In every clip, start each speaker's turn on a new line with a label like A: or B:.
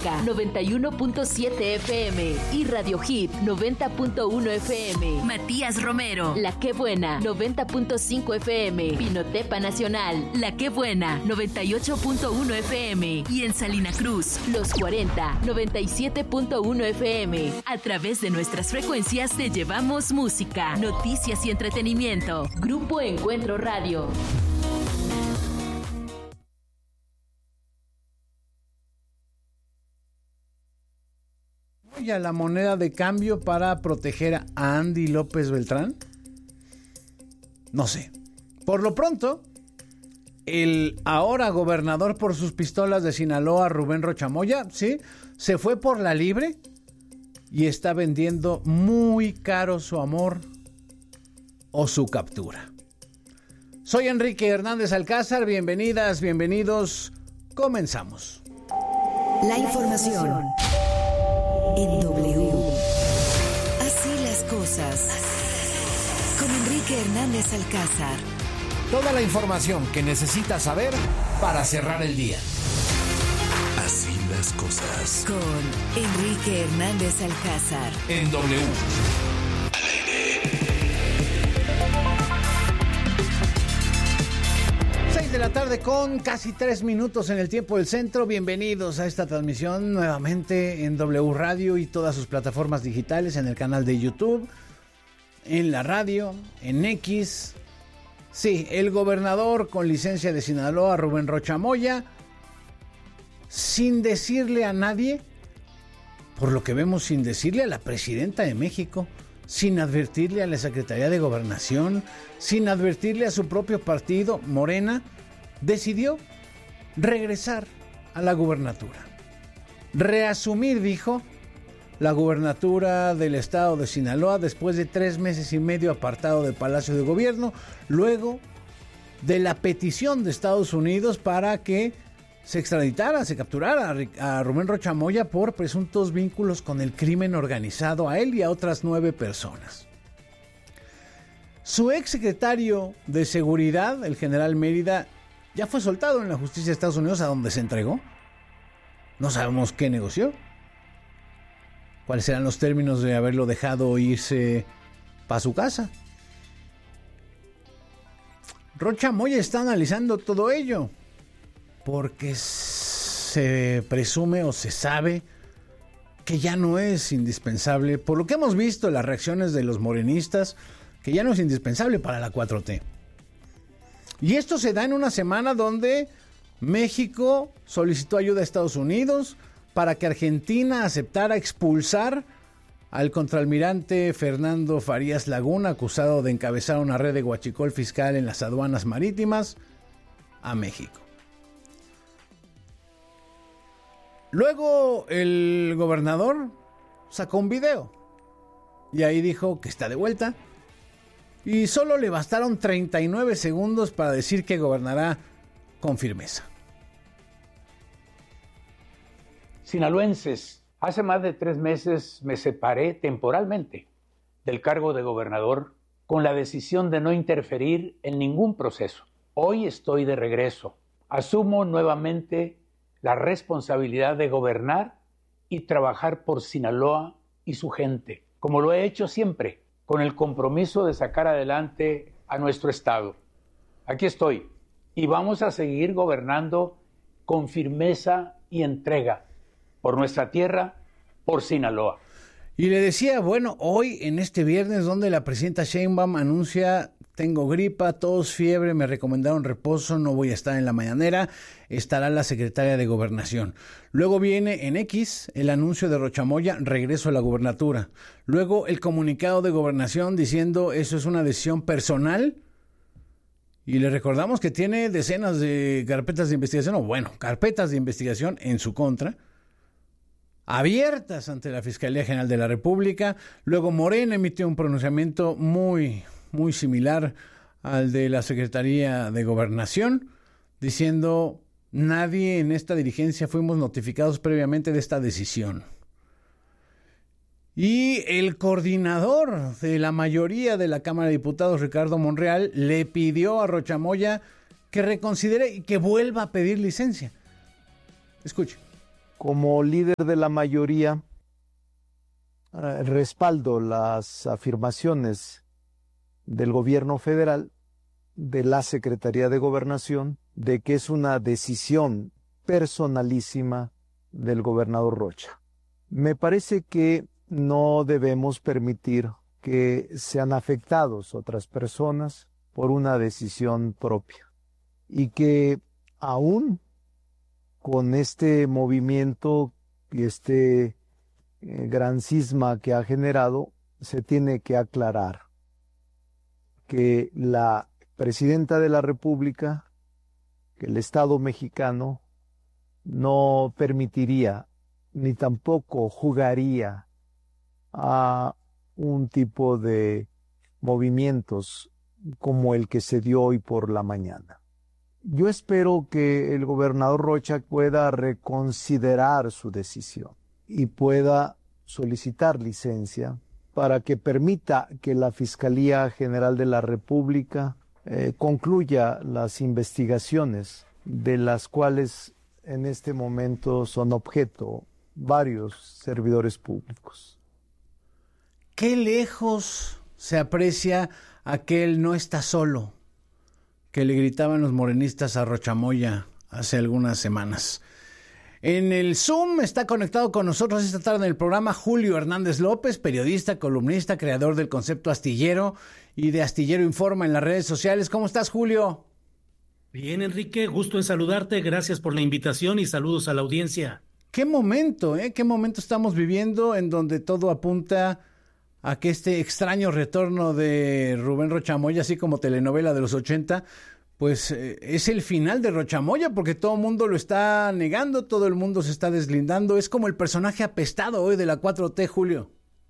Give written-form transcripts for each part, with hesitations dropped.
A: Música 91.7 FM y Radio Hit 90.1 FM. Matías Romero, La Que Buena 90.5 FM. Pinotepa Nacional, La Que Buena 98.1 FM. Y en Salina Cruz, Los 40 97.1 FM. A través de nuestras frecuencias te llevamos música, noticias y entretenimiento. Grupo Encuentro Radio.
B: ¿A la moneda de cambio para proteger a Andy López Beltrán? No sé. Por lo pronto, el ahora gobernador por sus pistolas de Sinaloa, Rubén Rocha Moya, sí, se fue por la libre y está vendiendo muy caro su amor o su captura. Soy Enrique Hernández Alcázar, bienvenidas, bienvenidos, comenzamos.
C: La información en W. Así las cosas. Con Enrique Hernández Alcázar.
D: Toda la información que necesitas saber para cerrar el día.
E: Así las cosas.
C: Con Enrique Hernández Alcázar.
D: En W.
B: 6 de la tarde con casi 3 minutos en el tiempo del centro. Bienvenidos a esta transmisión nuevamente en W Radio y todas sus plataformas digitales, en el canal de YouTube, en la radio, en X. Sí, el gobernador con licencia de Sinaloa, Rubén Rocha Moya, sin decirle a nadie, por lo que vemos, sin decirle a la presidenta de México, sin advertirle a la Secretaría de Gobernación, sin advertirle a su propio partido, Morena, decidió regresar a la gubernatura. Reasumir, dijo, la gubernatura del estado de Sinaloa después de 3 meses y medio apartado del Palacio de Gobierno, luego de la petición de Estados Unidos para que se extraditara, se capturara a Rubén Rocha Moya por presuntos vínculos con el crimen organizado, a él y a otras 9 personas. Su ex secretario de Seguridad, el general Mérida, ya fue soltado en la justicia de Estados Unidos, a donde se entregó. No sabemos qué negoció. ¿Cuáles serán los términos de haberlo dejado irse para su casa? Rocha Moya está analizando todo ello, porque se presume o se sabe que ya no es indispensable, por lo que hemos visto en las reacciones de los morenistas, que ya no es indispensable para la 4T. Y esto se da en una semana donde México solicitó ayuda a Estados Unidos para que Argentina aceptara expulsar al contraalmirante Fernando Farías Laguna, acusado de encabezar una red de huachicol fiscal en las aduanas marítimas, a México. Luego el gobernador sacó un video y ahí dijo que está de vuelta y solo le bastaron 39 segundos para decir que gobernará con firmeza.
F: Sinaloenses, hace más de 3 meses me separé temporalmente del cargo de gobernador con la decisión de no interferir en ningún proceso. Hoy estoy de regreso. Asumo nuevamente la responsabilidad de gobernar y trabajar por Sinaloa y su gente, como lo he hecho siempre, con el compromiso de sacar adelante a nuestro estado. Aquí estoy y vamos a seguir gobernando con firmeza y entrega por nuestra tierra, por Sinaloa.
B: Y le decía, bueno, hoy en este viernes donde la presidenta Sheinbaum anuncia: tengo gripa, tos, fiebre, me recomendaron reposo, no voy a estar en la mañanera, estará la secretaria de Gobernación. Luego viene en X el anuncio de Rocha Moya, regreso a la gubernatura. Luego el comunicado de Gobernación diciendo eso es una decisión personal. Y le recordamos que tiene decenas de carpetas de investigación, carpetas de investigación en su contra, abiertas ante la Fiscalía General de la República. Luego Morena emitió un pronunciamiento muy similar al de la Secretaría de Gobernación, diciendo: nadie en esta dirigencia fuimos notificados previamente de esta decisión. Y el coordinador de la mayoría de la Cámara de Diputados, Ricardo Monreal, le pidió a Rocha Moya que reconsidere y que vuelva a pedir licencia. Escuche.
G: como líder de la mayoría, respaldo las afirmaciones del gobierno federal, de la Secretaría de Gobernación, de que es una decisión personalísima del gobernador Rocha. Me parece que no debemos permitir que sean afectados otras personas por una decisión propia y que aún con este movimiento y este gran cisma que ha generado, se tiene que aclarar que la presidenta de la República, que el Estado mexicano no permitiría ni tampoco jugaría a un tipo de movimientos como el que se dio hoy por la mañana. Yo espero que el gobernador Rocha pueda reconsiderar su decisión y pueda solicitar licencia para que permita que la Fiscalía General de la República concluya las investigaciones de las cuales en este momento son objeto varios servidores públicos.
B: ¿Qué lejos se aprecia aquel "no está solo" que le gritaban los morenistas a Rocha Moya hace algunas semanas? En el Zoom está conectado con nosotros esta tarde en el programa Julio Hernández López, periodista, columnista, creador del concepto Astillero y de Astillero Informa en las redes sociales. ¿Cómo estás, Julio?
H: Bien, Enrique, gusto en saludarte. Gracias por la invitación y saludos a la audiencia.
B: Qué momento, qué momento estamos viviendo en donde todo apunta a que este extraño retorno de Rubén Rocha Moya, así como telenovela de los 80, pues es el final de Rocha Moya, porque todo el mundo lo está negando, todo el mundo se está deslindando. Es como el personaje apestado hoy de la 4T, Julio.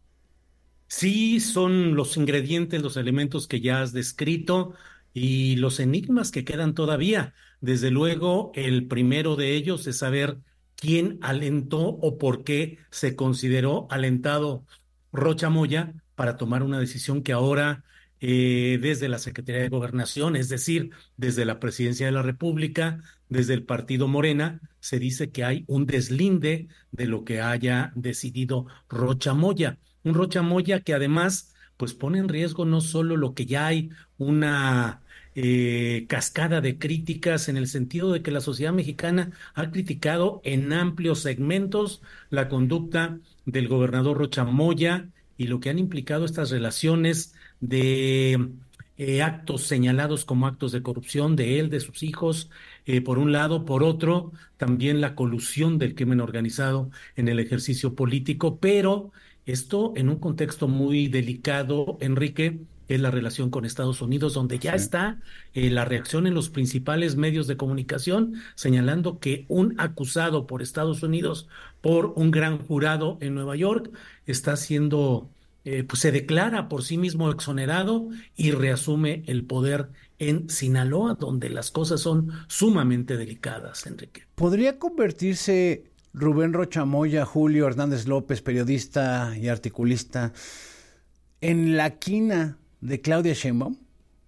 H: Sí, son los ingredientes, los elementos que ya has descrito y los enigmas que quedan todavía. Desde luego, el primero de ellos es saber quién alentó o por qué se consideró alentado Rocha Moya para tomar una decisión que ahora desde la Secretaría de Gobernación, es decir, desde la Presidencia de la República, desde el partido Morena, se dice que hay un deslinde de lo que haya decidido Rocha Moya. Un Rocha Moya que además pues pone en riesgo no solo lo que ya hay una cascada de críticas en el sentido de que la sociedad mexicana ha criticado en amplios segmentos la conducta del gobernador Rocha Moya y lo que han implicado estas relaciones de actos señalados como actos de corrupción de él, de sus hijos, por un lado, por otro, también la colusión del crimen organizado en el ejercicio político, pero esto en un contexto muy delicado, Enrique, es la relación con Estados Unidos, donde ya está la reacción en los principales medios de comunicación, señalando que un acusado por Estados Unidos por un gran jurado en Nueva York está siendo, pues se declara por sí mismo exonerado y reasume el poder en Sinaloa, donde las cosas son sumamente delicadas, Enrique.
B: ¿Podría convertirse Rubén Rocha Moya, Julio Hernández López, periodista y articulista, en la quina de Claudia Sheinbaum?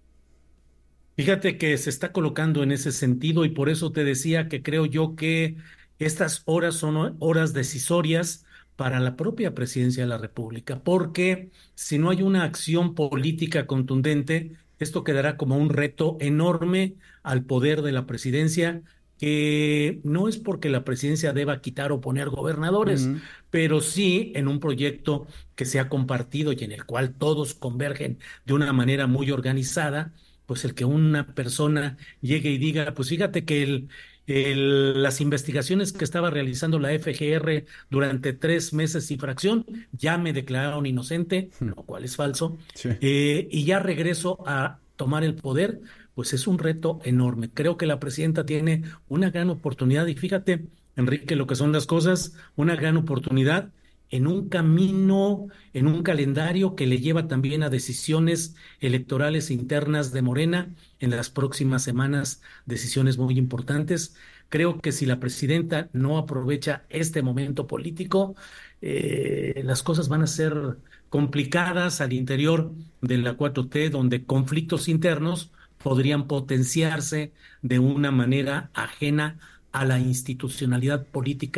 H: Fíjate que se está colocando en ese sentido y por eso te decía que creo yo que estas horas son horas decisorias para la propia Presidencia de la República, porque si no hay una acción política contundente, esto quedará como un reto enorme al poder de la presidencia, que no es porque la presidencia deba quitar o poner gobernadores, pero sí en un proyecto que se ha compartido y en el cual todos convergen de una manera muy organizada, pues el que una persona llegue y diga, pues fíjate que las investigaciones que estaba realizando la FGR durante 3 meses y fracción, ya me declararon inocente, lo cual es falso,
B: Sí.
H: Y ya regreso a tomar el poder, pues es un reto enorme. Creo que la presidenta tiene una gran oportunidad y fíjate, Enrique, lo que son las cosas, una gran oportunidad en un camino, en un calendario que le lleva también a decisiones electorales internas de Morena en las próximas semanas, decisiones muy importantes. Creo que si la presidenta no aprovecha este momento político, las cosas van a ser complicadas al interior de la 4T, donde conflictos internos podrían potenciarse de una manera ajena a la institucionalidad política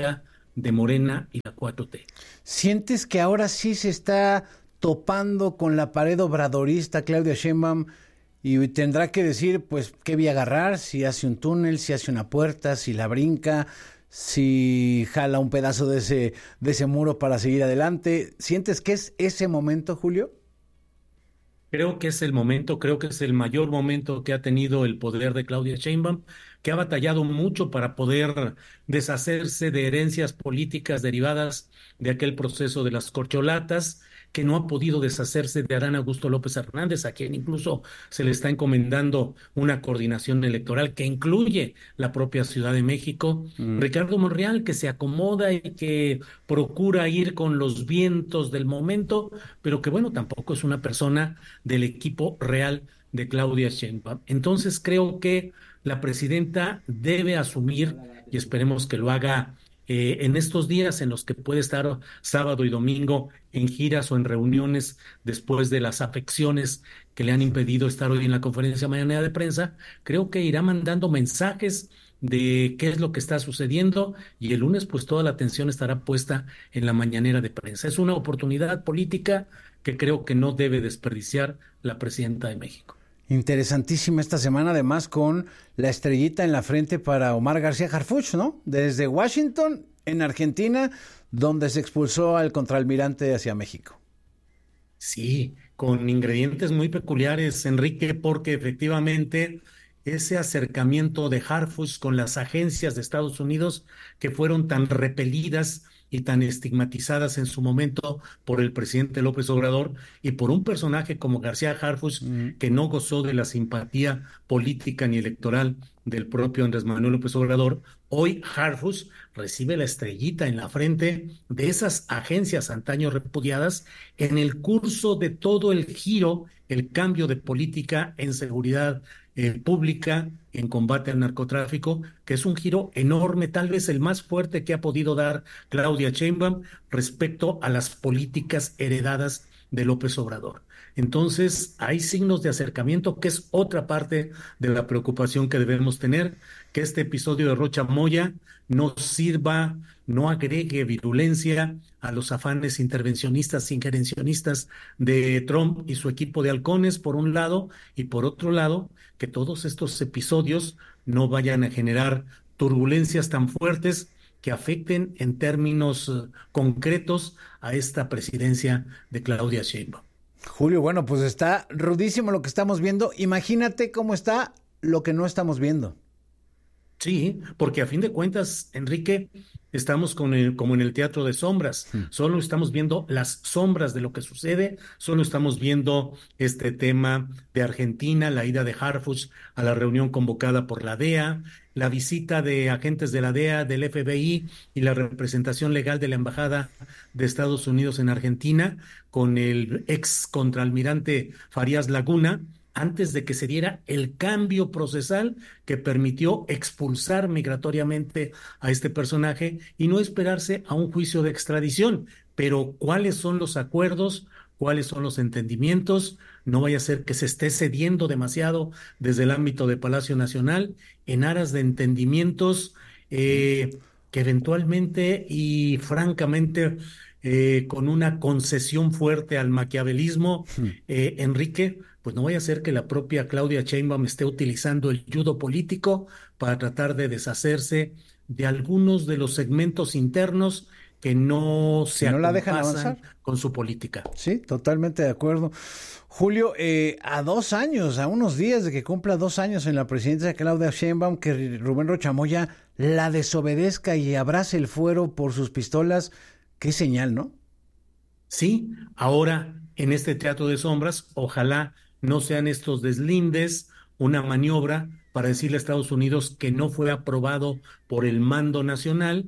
H: de Morena y la 4T.
B: ¿Sientes que ahora sí se está topando con la pared obradorista Claudia Sheinbaum y tendrá que decir, pues, qué vía agarrar, si hace un túnel, si hace una puerta, si la brinca, si jala un pedazo de ese muro para seguir adelante? ¿Sientes que es ese momento, Julio?
H: Creo que es el momento, creo que es el mayor momento que ha tenido el poder de Claudia Sheinbaum, que ha batallado mucho para poder deshacerse de herencias políticas derivadas de aquel proceso de las corcholatas, que no ha podido deshacerse de Adán Augusto López Hernández, a quien incluso se le está encomendando una coordinación electoral que incluye la propia Ciudad de México. Ricardo Monreal, que se acomoda y que procura ir con los vientos del momento, pero que bueno, tampoco es una persona del equipo real de Claudia Sheinbaum. Entonces creo que la presidenta debe asumir, y esperemos que lo haga en estos días en los que puede estar sábado y domingo en giras o en reuniones después de las afecciones que le han impedido estar hoy en la conferencia mañanera de prensa, creo que irá mandando mensajes de qué es lo que está sucediendo, y el lunes pues toda la atención estará puesta en la mañanera de prensa. Es una oportunidad política que creo que no debe desperdiciar la presidenta de México.
B: Interesantísima esta semana, además, con la estrellita en la frente para Omar García Harfuch, ¿no? Desde Washington, en Argentina, donde se expulsó al contraalmirante hacia México.
H: Sí, con ingredientes muy peculiares, Enrique, porque efectivamente ese acercamiento de Harfuch con las agencias de Estados Unidos, que fueron tan repelidas y tan estigmatizadas en su momento por el presidente López Obrador y por un personaje como García Harfuch, que no gozó de la simpatía política ni electoral del propio Andrés Manuel López Obrador, hoy Harfuch recibe la estrellita en la frente de esas agencias antaño repudiadas en el curso de todo el giro, el cambio de política en seguridad pública, en combate al narcotráfico, que es un giro enorme, tal vez el más fuerte que ha podido dar Claudia Sheinbaum respecto a las políticas heredadas de López Obrador. Entonces, hay signos de acercamiento, que es otra parte de la preocupación que debemos tener, que este episodio de Rocha Moya no sirva, no agregue virulencia a los afanes intervencionistas, injerencionistas de Trump y su equipo de halcones, por un lado, y por otro lado, que todos estos episodios no vayan a generar turbulencias tan fuertes que afecten en términos concretos a esta presidencia de Claudia Sheinbaum.
B: Julio, bueno, pues está rudísimo lo que estamos viendo. Imagínate cómo está lo que no estamos viendo.
H: Sí, porque a fin de cuentas, Enrique, estamos como en el teatro de sombras. Solo estamos viendo las sombras de lo que sucede, solo estamos viendo este tema de Argentina, la ida de Harfuch a la reunión convocada por la DEA, la visita de agentes de la DEA, del FBI y la representación legal de la Embajada de Estados Unidos en Argentina con el ex contraalmirante Farías Laguna, antes de que se diera el cambio procesal que permitió expulsar migratoriamente a este personaje y no esperarse a un juicio de extradición. Pero ¿cuáles son los acuerdos? ¿Cuáles son los entendimientos? No vaya a ser que se esté cediendo demasiado desde el ámbito de Palacio Nacional en aras de entendimientos que eventualmente y francamente con una concesión fuerte al maquiavelismo, Enrique, pues no vaya a ser que la propia Claudia Sheinbaum esté utilizando el judo político para tratar de deshacerse de algunos de los segmentos internos que no se
B: no la dejan avanzar
H: con su política.
B: Sí, totalmente de acuerdo. Julio, a 2 años, a unos días de que cumpla 2 años en la presidencia de Claudia Sheinbaum, que Rubén Rocha Moya la desobedezca y abrace el fuero por sus pistolas, qué señal, ¿no?
H: Sí, ahora en este teatro de sombras, ojalá no sean estos deslindes una maniobra para decirle a Estados Unidos que no fue aprobado por el mando nacional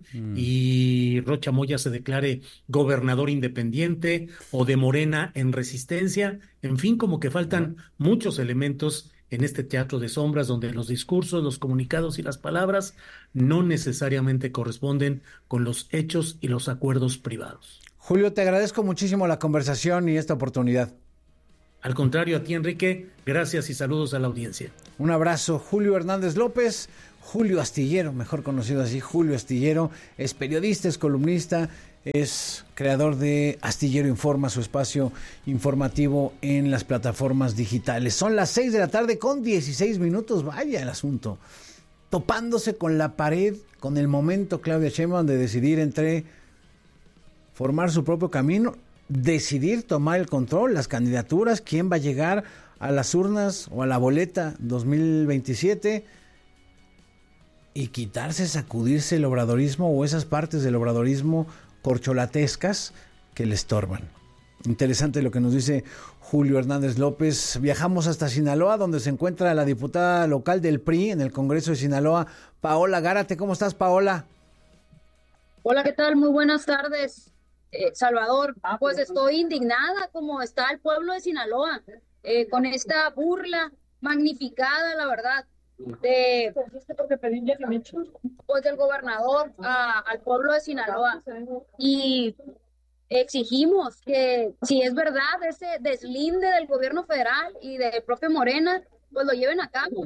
H: y Rocha Moya se declare gobernador independiente o de Morena en resistencia. En fin, como que faltan muchos elementos en este teatro de sombras donde los discursos, los comunicados y las palabras no necesariamente corresponden con los hechos y los acuerdos privados.
B: Julio, te agradezco muchísimo la conversación y esta oportunidad.
H: Al contrario, a ti, Enrique, gracias y saludos a la audiencia.
B: Un abrazo. Julio Hernández López, Julio Astillero, mejor conocido así, Julio Astillero, es periodista, es columnista, es creador de Astillero Informa, su espacio informativo en las plataformas digitales. Son las 6 de la tarde con 16 minutos, vaya el asunto. Topándose con la pared, con el momento Claudia Sheinbaum de decidir entre formar su propio camino, decidir tomar el control, las candidaturas, quién va a llegar a las urnas o a la boleta 2027 y quitarse, sacudirse el obradorismo o esas partes del obradorismo corcholatescas que le estorban. Interesante lo que nos dice Julio Hernández López. Viajamos hasta Sinaloa, donde se encuentra la diputada local del PRI en el Congreso de Sinaloa, Paola Gárate. ¿Cómo estás, Paola?
I: Hola, ¿qué tal? Muy buenas tardes, Salvador. Pues estoy indignada como está el pueblo de Sinaloa, con esta burla magnificada, la verdad, pues del gobernador al pueblo de Sinaloa. Y exigimos que, si es verdad ese deslinde del gobierno federal y del propio Morena, pues lo lleven a cabo,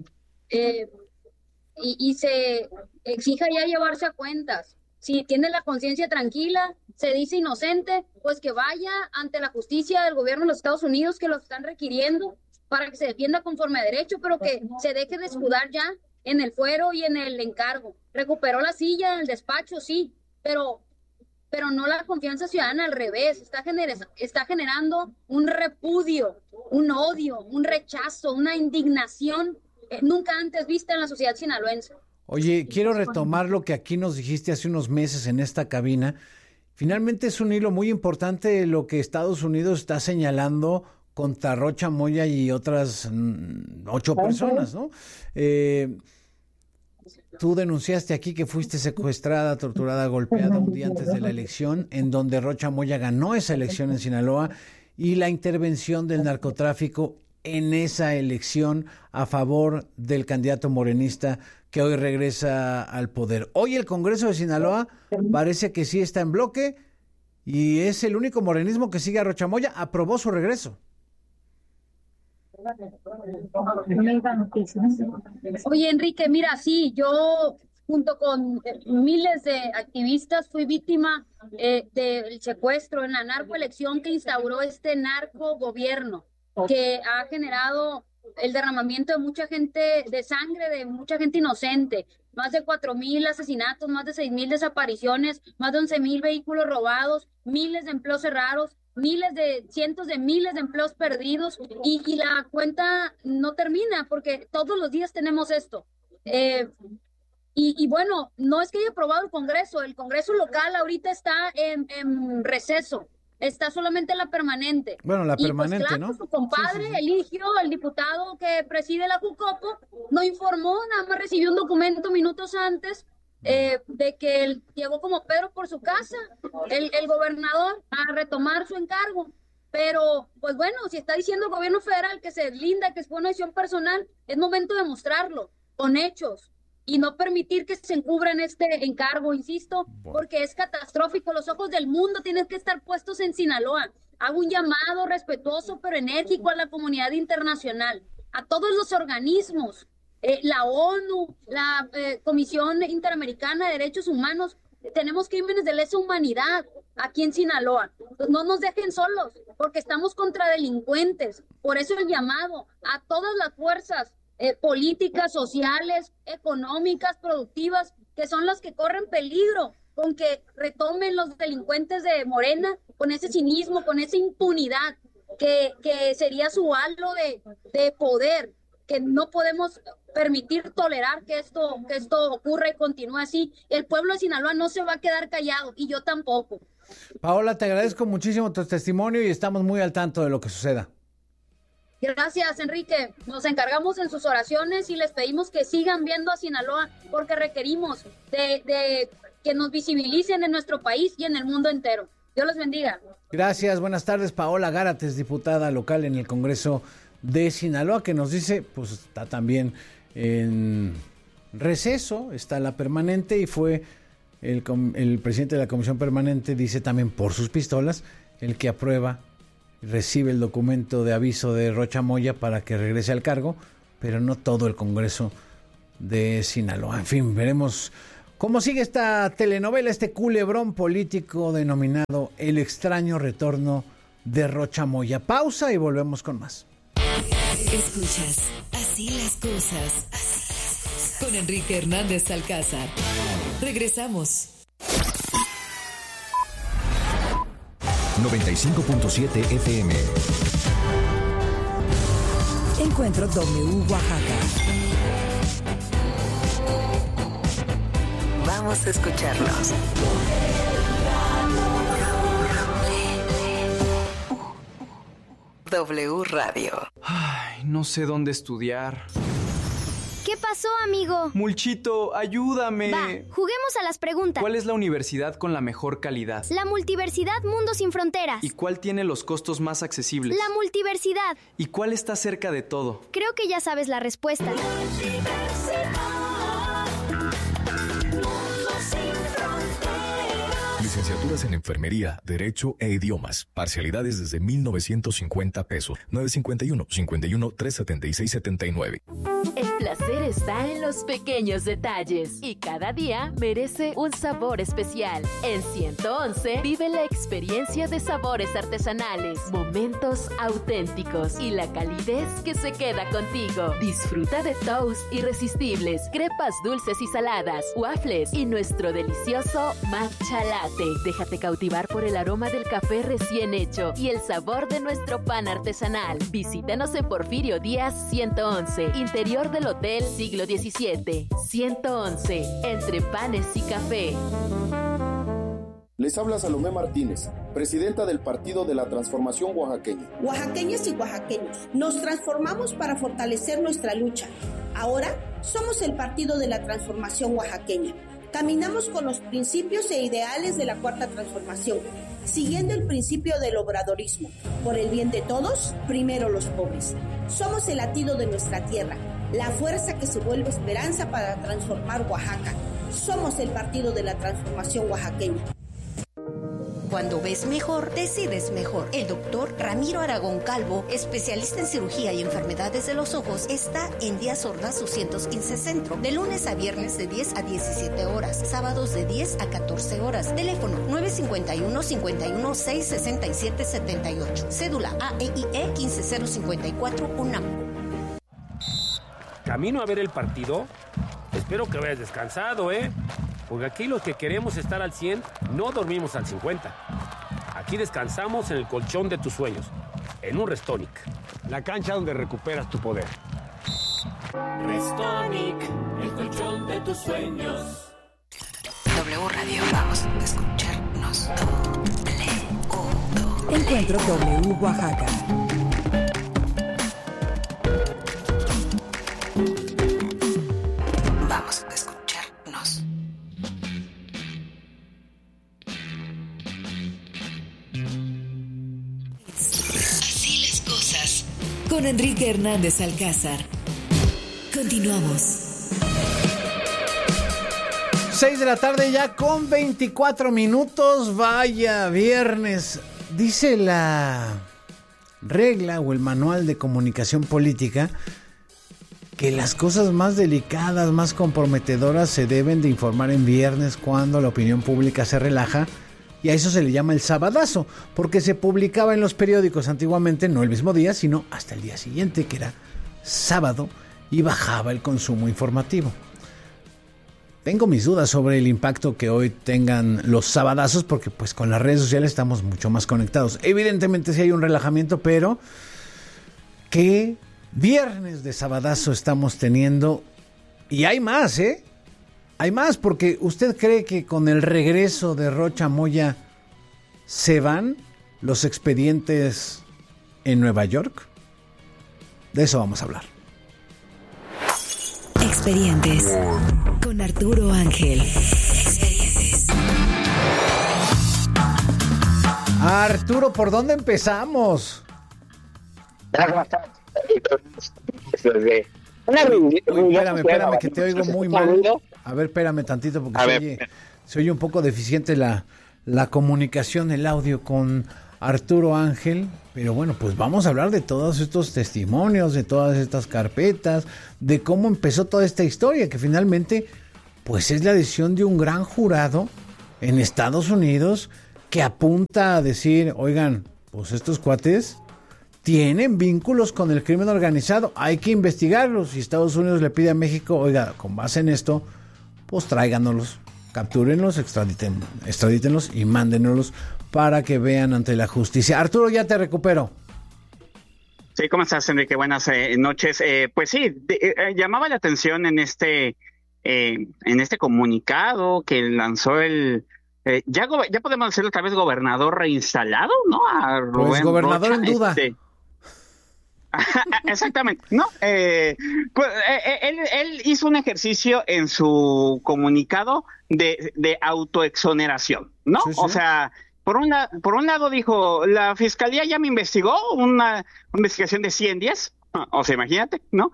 I: y se exija ya llevarse a cuentas. Si tiene la conciencia tranquila, se dice inocente, pues que vaya ante la justicia del gobierno de los Estados Unidos, que lo están requiriendo para que se defienda conforme a derecho, pero que se deje de escudar ya en el fuero y en el encargo. Recuperó la silla en el despacho, sí, pero no la confianza ciudadana, al revés. Está generando un repudio, un odio, un rechazo, una indignación nunca antes vista en la sociedad sinaloense.
B: Oye, quiero retomar lo que aquí nos dijiste hace unos meses en esta cabina. Finalmente es un hilo muy importante lo que Estados Unidos está señalando contra Rocha Moya y otras 8 personas, ¿no? Tú denunciaste aquí que fuiste secuestrada, torturada, golpeada un día antes de la elección, en donde Rocha Moya ganó esa elección en Sinaloa, y la intervención del narcotráfico en esa elección a favor del candidato morenista que hoy regresa al poder. Hoy el Congreso de Sinaloa parece que sí está en bloque y es el único morenismo que sigue a Rocha Moya. Aprobó su regreso.
I: Oye, Enrique, mira, sí, yo junto con miles de activistas fui víctima del secuestro en la narcoelección que instauró este narcogobierno, que ha generado el derramamiento de mucha gente, de sangre, de mucha gente inocente, más de 4,000 asesinatos, más de 6,000 desapariciones, más de 11,000 vehículos robados, miles de empleos cerrados, cientos de miles de empleos perdidos, y la cuenta no termina porque todos los días tenemos esto. Y bueno, no es que haya aprobado el Congreso local ahorita está en receso. Está solamente la permanente.
B: Bueno, la permanente,
I: pues, claro,
B: ¿no?
I: Su compadre, sí. Eligio, el diputado que preside la Jucopo, no informó, nada más recibió un documento minutos antes de que él llegó como Pedro por su casa, el gobernador, a retomar su encargo. Pero, pues bueno, si está diciendo el gobierno federal que se deslinda, que fue una decisión personal, es momento de mostrarlo con hechos y no permitir que se encubran este encargo, insisto, porque es catastrófico. Los ojos del mundo tienen que estar puestos en Sinaloa. Hago un llamado respetuoso pero enérgico a la comunidad internacional, a todos los organismos, la ONU, la Comisión Interamericana de Derechos Humanos. Tenemos crímenes de lesa humanidad aquí en Sinaloa. No nos dejen solos, porque estamos contra delincuentes. Por eso el llamado a todas las fuerzas políticas, sociales, económicas, productivas, que son las que corren peligro con que retomen los delincuentes de Morena, con ese cinismo, con esa impunidad, que sería su halo de poder, que no podemos permitir, tolerar que esto ocurra y continúe así. El pueblo de Sinaloa no se va a quedar callado, y yo tampoco.
B: Paola, te agradezco muchísimo tu testimonio y estamos muy al tanto de lo que suceda.
I: Gracias, Enrique. Nos encargamos en sus oraciones y les pedimos que sigan viendo a Sinaloa, porque requerimos de que nos visibilicen en nuestro país y en el mundo entero. Dios los bendiga.
B: Gracias, buenas tardes. Paola Gárate, diputada local en el Congreso de Sinaloa, que nos dice, pues está también en receso, está la permanente, y fue el presidente de la Comisión Permanente, dice también por sus pistolas, el que aprueba, recibe el documento de aviso de Rocha Moya para que regrese al cargo, pero no todo el Congreso de Sinaloa. En fin, veremos cómo sigue esta telenovela, este culebrón político denominado El extraño retorno de Rocha Moya. Pausa y volvemos con más.
C: Escuchas Así las cosas. Así las cosas. Con Enrique Hernández Alcázar. Regresamos.
E: 95.7 FM.
C: Encuentro W Oaxaca. Vamos a escucharnos. W Radio.
J: Ay, no sé dónde estudiar.
K: ¿Qué pasó, amigo?
J: Mulchito, ayúdame.
K: Va, juguemos a las preguntas.
J: ¿Cuál es la universidad con la mejor calidad?
K: La Multiversidad Mundo Sin Fronteras.
J: ¿Y cuál tiene los costos más accesibles?
K: La Multiversidad.
J: ¿Y cuál está cerca de todo?
K: Creo que ya sabes la respuesta.
E: Licenciaturas en Enfermería, Derecho e Idiomas. Parcialidades desde 1,950 pesos. 951-51-376-79.
A: El placer está en los pequeños detalles y cada día merece un sabor especial. En 111 vive la experiencia de sabores artesanales, momentos auténticos y la calidez que se queda contigo. Disfruta de toast irresistibles, crepas dulces y saladas, waffles y nuestro delicioso matcha latte. Déjate cautivar por el aroma del café recién hecho y el sabor de nuestro pan artesanal. Visítanos en Porfirio Díaz 111, interior del Hotel Siglo XVII. 111, entre panes y café.
L: Les habla Salomé Martínez, presidenta del Partido de la Transformación Oaxaqueña.
M: Oaxaqueñas y oaxaqueños, nos transformamos para fortalecer nuestra lucha. Ahora somos el Partido de la Transformación Oaxaqueña. Caminamos con los principios e ideales de la Cuarta Transformación, siguiendo el principio del obradorismo. Por el bien de todos, primero los pobres. Somos el latido de nuestra tierra, la fuerza que se vuelve esperanza para transformar Oaxaca. Somos el Partido de la Transformación Oaxaqueña.
N: Cuando ves mejor, decides mejor. El doctor Ramiro Aragón Calvo, especialista en cirugía y enfermedades de los ojos, está en Díaz Ordaz 215 Centro, de lunes a viernes de 10 a 17 horas, sábados de 10 a 14 horas. Teléfono 951-51-667-78. Cédula AEIE 15054 UNAM.
O: ¿Camino a ver el partido? Espero que vayas descansado, porque aquí los que queremos estar al 100 no dormimos al 50. Aquí descansamos en el colchón de tus sueños, en un Restonic.
P: La cancha donde recuperas tu poder.
Q: Restonic, el colchón de tus sueños.
C: W Radio, vamos a escucharnos.
R: Encuentro W Oaxaca.
C: Vamos a escucharnos. Así las cosas. Con Enrique Hernández Alcázar. Continuamos.
B: 6 de la tarde ya con 24 minutos. Vaya viernes. Dice la regla o el manual de comunicación política que las cosas más delicadas, más comprometedoras se deben de informar en viernes cuando la opinión pública se relaja, y a eso se le llama el sabadazo, porque se publicaba en los periódicos antiguamente, no el mismo día, sino hasta el día siguiente, que era sábado, y bajaba el consumo informativo. Tengo mis dudas sobre el impacto que hoy tengan los sabadazos, porque pues con las redes sociales estamos mucho más conectados. Evidentemente sí hay un relajamiento, pero ¿qué viernes de sabadazo estamos teniendo? Y hay más, hay más, porque ¿usted cree que con el regreso de Rocha Moya se van los expedientes en Nueva York? De eso vamos a hablar.
C: Expedientes con Arturo Ángel. Expedientes.
B: Arturo, ¿por dónde empezamos? Espérame, que te oigo muy mal. A ver, espérame tantito, porque se oye un poco deficiente la comunicación, el audio con Arturo Ángel, pero bueno, pues vamos a hablar de todos estos testimonios, de todas estas carpetas, de cómo empezó toda esta historia, que finalmente pues es la decisión de un gran jurado en Estados Unidos que apunta a decir, oigan, pues estos cuates tienen vínculos con el crimen organizado, hay que investigarlos. Y Estados Unidos le pide a México, oiga, con base en esto, pues tráiganoslos, captúrenlos, extradítenlos y mándenoslos para que vean ante la justicia. Arturo, ya te recupero.
S: Sí, ¿cómo estás, Enrique? Buenas noches. Pues sí, llamaba la atención en este comunicado que lanzó el... ya podemos decirlo otra vez gobernador reinstalado, ¿no? A Rubén
B: pues gobernador
S: Rocha,
B: en duda.
S: Exactamente, ¿no? Pues, él hizo un ejercicio en su comunicado de autoexoneración, ¿no? Sí, sí. O sea, por un lado dijo, la fiscalía ya me investigó, una investigación de 100 días, o sea, imagínate, ¿no?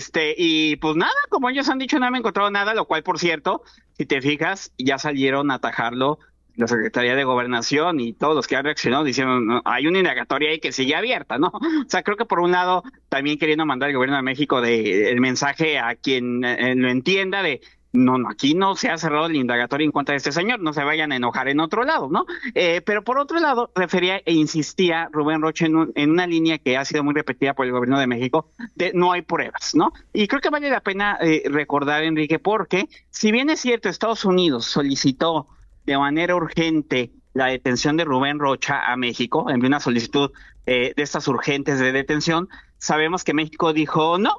S: Y pues nada, como ellos han dicho, no me encontrado nada, lo cual, por cierto, si te fijas, ya salieron a atajarlo la Secretaría de Gobernación y todos los que han reaccionado diciendo, no, hay una indagatoria ahí que sigue abierta, ¿no? O sea, creo que por un lado también queriendo mandar el gobierno de México el mensaje a quien lo entienda de, no, aquí no se ha cerrado la indagatoria en contra de este señor, no se vayan a enojar en otro lado, ¿no? Pero por otro lado, refería e insistía Rubén Rocha en una línea que ha sido muy repetida por el gobierno de México, de no hay pruebas, ¿no? Y creo que vale la pena recordar, Enrique, porque si bien es cierto, Estados Unidos solicitó de manera urgente la detención de Rubén Rocha a México, envió una solicitud de estas urgentes de detención, sabemos que México dijo, no